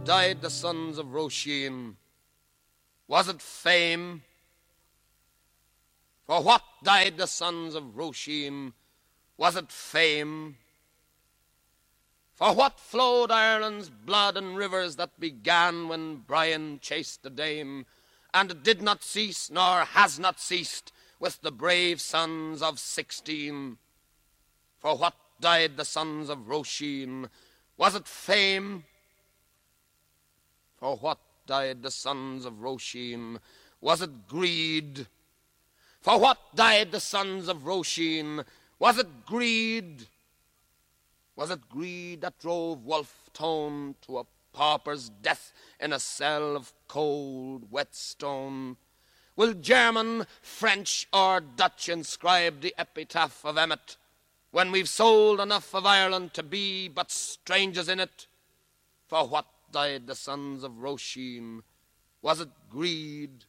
died the sons of Roisin? Was it fame? For what died the sons of Roisin? Was it fame? For what flowed Ireland's blood in rivers that began when Brian chased the dame, and did not cease nor has not ceased with the brave sons of 16? For what died the sons of Roisin? Was it fame? For what died the sons of Roisin? Was it greed? For what died the sons of Roisin? Was it greed? Was it greed that drove Wolfe Tone to a pauper's death in a cell of cold, wet stone? Will German, French, or Dutch inscribe the epitaph of Emmet when we've sold enough of Ireland to be but strangers in it? For what died the sons of Roisin? Was it greed?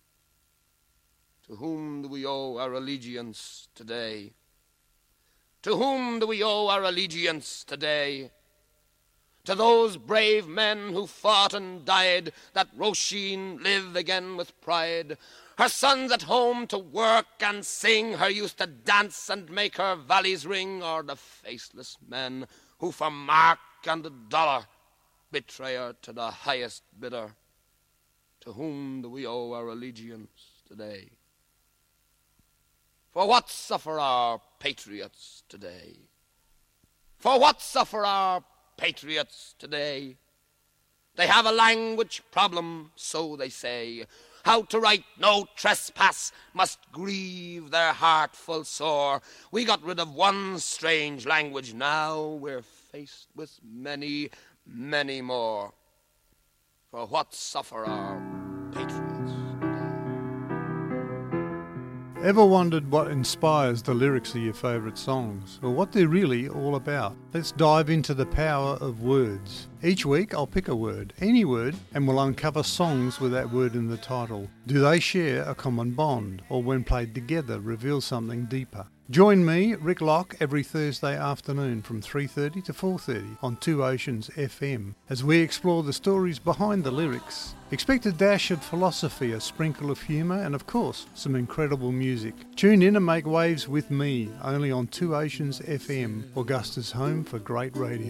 To whom do we owe our allegiance today? To whom do we owe our allegiance today? To those brave men who fought and died, that Roisin live again with pride. Her sons at home to work and sing, her youth to dance and make her valleys ring, or the faceless men who for mark and a dollar betray her to the highest bidder? To whom do we owe our allegiance today? For what suffer our patriots today? For what suffer our patriots today? They have a language problem, so they say. How to write no trespass must grieve their heart full sore. We got rid of one strange language, now we're faced with many, many more. For what suffer our patriots today? Ever wondered what inspires the lyrics of your favourite songs, or what they're really all about? Let's dive into the power of words. Each week I'll pick a word, any word, and we'll uncover songs with that word in the title. Do they share a common bond, or when played together reveal something deeper? Join me, Rick Locke, every Thursday afternoon from 3:30 to 4:30 on Two Oceans FM as we explore the stories behind the lyrics. Expect a dash of philosophy, a sprinkle of humour, and of course, some incredible music. Tune in and make waves with me, only on Two Oceans FM, Augusta's home for great radio.